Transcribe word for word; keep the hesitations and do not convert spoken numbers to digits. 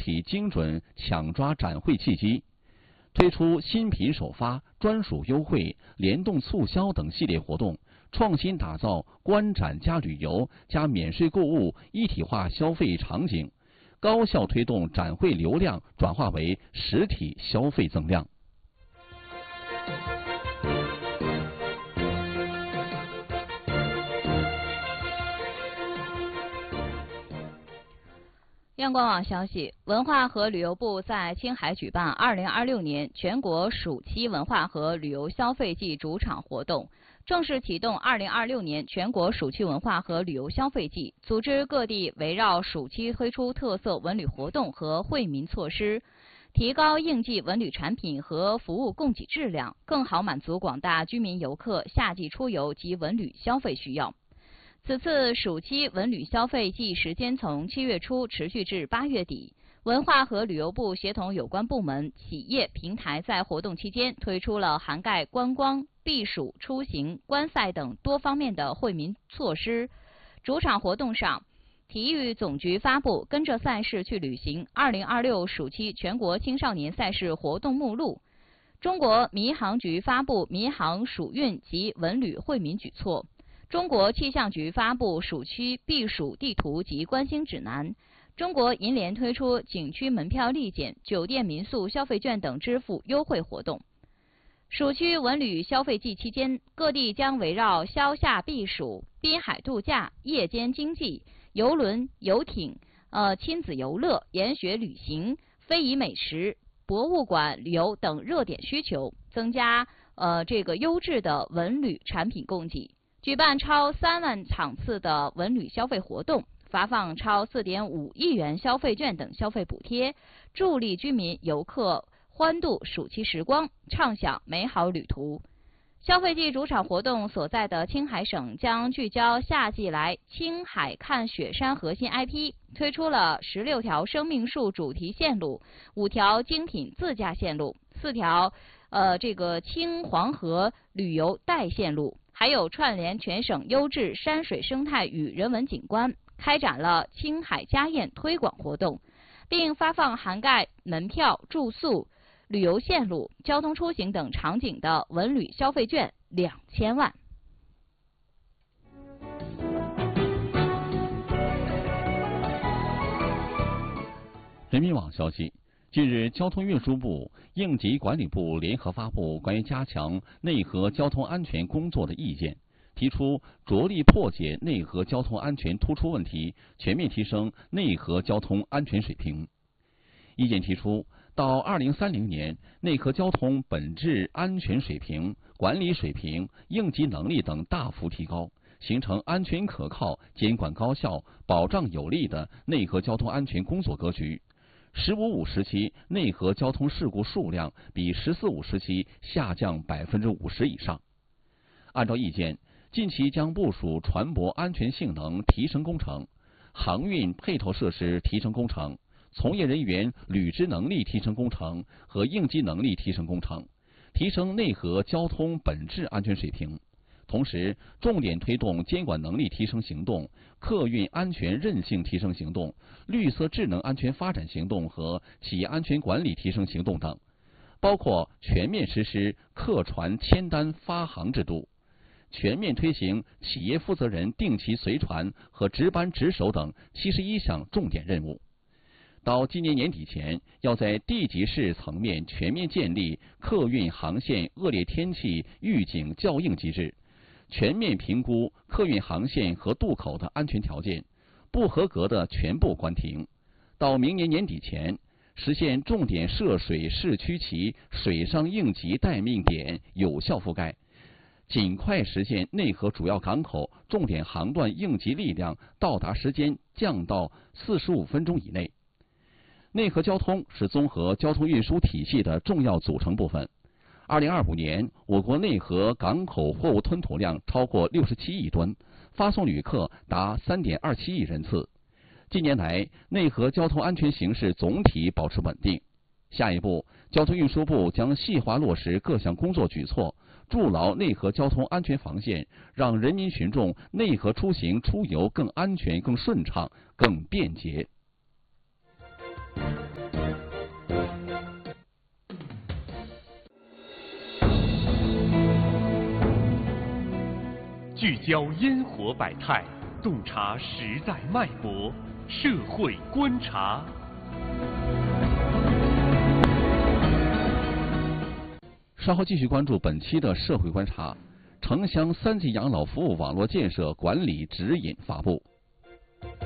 体精准抢抓展会契机，推出新品首发、专属优惠、联动促销等系列活动，创新打造观展加旅游加免税购物一体化消费场景，高效推动展会流量转化为实体消费增量。 央广网消息，文化和旅游部在青海举办二零二六年全国暑期文化和旅游消费季主场活动，正式启动二零二六年全国暑期文化和旅游消费季，组织各地围绕暑期推出特色文旅活动和惠民措施，提高应季文旅产品和服务供给质量，更好满足广大居民游客夏季出游及文旅消费需要。此次暑期文旅消费季时间从七月初持续至八月底，文化和旅游部协同有关部门、企业、平台在活动期间推出了涵盖观光、避暑、出行、观赛等多方面的惠民措施。主场活动上，体育总局发布跟着赛事去旅行二零二六暑期全国青少年赛事活动目录，中国民航局发布民航暑运及文旅惠民举措，中国气象局发布暑期避暑地图及观星指南，中国银联推出景区门票立减、酒店民宿消费券等支付优惠活动。暑期文旅消费季期间，各地将围绕消夏避暑、滨海度假、夜间经济、邮轮、游艇、呃亲子游乐、研学旅行、非遗美食、博物馆旅游等热点需求，增加呃这个优质的文旅产品供给。举办超三万场次的文旅消费活动，发放超四点五亿元消费券等消费补贴，助力居民游客欢度暑期时光，畅享美好旅途。消费季主场活动所在的青海省将聚焦夏季来青海看雪山核心 I P， 推出了十六条生命树主题线路、五条精品自驾线路、四条呃这个青黄河旅游带线路，还有串联全省优质山水生态与人文景观，开展了青海家宴推广活动，并发放涵盖门票、住宿、旅游线路、交通出行等场景的文旅消费券两千万。 人民网消息，近日，交通运输部、应急管理部联合发布关于加强内河交通安全工作的意见，提出着力破解内河交通安全突出问题，全面提升内河交通安全水平。意见提出，到二零三零年，内河交通本质安全水平、管理水平、应急能力等大幅提高，形成安全可靠、监管高效、保障有力的内河交通安全工作格局。十五五时期内河交通事故数量比十四五时期下降百分之五十以上。按照意见，近期将部署船舶安全性能提升工程、航运配套设施提升工程、从业人员履职能力提升工程和应急能力提升工程，提升内河交通本质安全水平。同时，重点推动监管能力提升行动、客运安全韧性提升行动、绿色智能安全发展行动和企业安全管理提升行动等，包括全面实施客船签单发航制度，全面推行企业负责人定期随船和值班值守等七十一项重点任务。到今年年底前，要在地级市层面全面建立客运航线恶劣天气预警校应机制，全面评估客运航线和渡口的安全条件，不合格的全部关停。到明年年底前，实现重点涉水市区其水上应急待命点有效覆盖，尽快实现内河主要港口重点航段应急力量到达时间降到四十五分钟以内。内河交通是综合交通运输体系的重要组成部分。二零二五年，我国内河港口货物吞吐量超过六十七亿吨，发送旅客达三点二七亿人次。近年来，内河交通安全形势总体保持稳定。下一步，交通运输部将细化落实各项工作举措，筑牢内河交通安全防线，让人民群众内河出行出游更安全、更顺畅、更便捷。 聚焦烟火百态，洞察时代脉搏，社会观察。 稍后继续关注本期的社会观察。城乡三级养老服务网络建设管理指引发布。